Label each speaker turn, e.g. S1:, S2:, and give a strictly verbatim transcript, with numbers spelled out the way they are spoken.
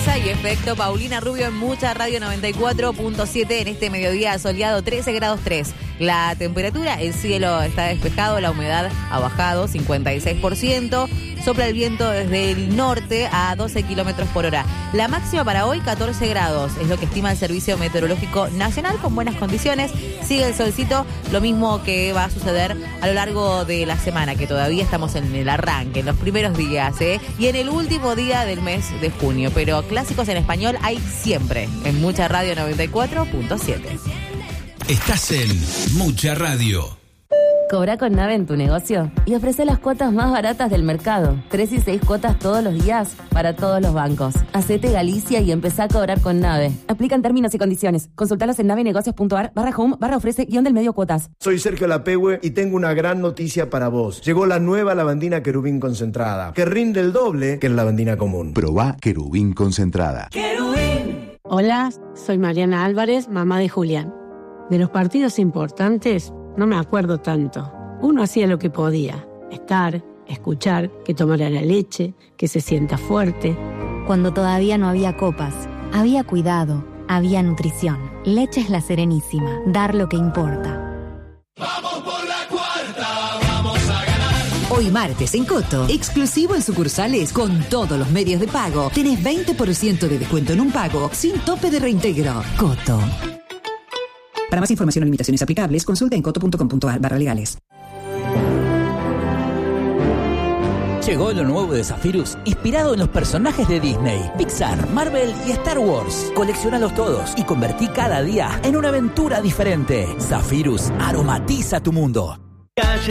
S1: Massa y efecto Paulina Rubio en Mucha Radio noventa y cuatro punto siete en este mediodía soleado, trece grados tres. La temperatura, el cielo está despejado, la humedad ha bajado cincuenta y seis por ciento. Sopla el viento desde el norte a doce kilómetros por hora. La máxima para hoy, catorce grados, es lo que estima el Servicio Meteorológico Nacional, con buenas condiciones. Sigue el solcito, lo mismo que va a suceder a lo largo de la semana, que todavía estamos en el arranque, en los primeros días, ¿eh? Y en el último día del mes de junio. Pero clásicos en español hay siempre, en Mucha Radio noventa y cuatro punto siete.
S2: Estás en Mucha Radio.
S3: Cobra con Nave en tu negocio y ofrece las cuotas más baratas del mercado. Tres y seis cuotas todos los días para todos los bancos. Hacete Galicia y empezá a cobrar con Nave. Aplican términos y condiciones. Consultalos en navenegocios.ar barra home barra ofrece guión del medio cuotas.
S4: Soy Sergio Lapehue y tengo una gran noticia para vos. Llegó la nueva lavandina Querubín concentrada, que rinde el doble que la lavandina común.
S5: Probá Querubín concentrada.
S6: ¡Querubín! Hola, soy Mariana Álvarez, mamá de Julián. De los partidos importantes no me acuerdo tanto. Uno hacía lo que podía. Estar, escuchar, que tomara la leche, que se sienta fuerte.
S7: Cuando todavía no había copas, había cuidado, había nutrición. Leche es La Serenísima. Dar lo que importa.
S2: ¡Vamos por la cuarta! ¡Vamos a ganar!
S8: Hoy martes en Coto, exclusivo en sucursales con todos los medios de pago. Tenés veinte por ciento de descuento en un pago sin tope de reintegro. Coto. Para más información o limitaciones aplicables, consulta en coto.com.ar barra legales.
S9: Llegó lo nuevo de Zephyrus, inspirado en los personajes de Disney, Pixar, Marvel y Star Wars. Colecciónalos todos y convertí cada día en una aventura diferente. Zephyrus aromatiza tu mundo.
S10: Calle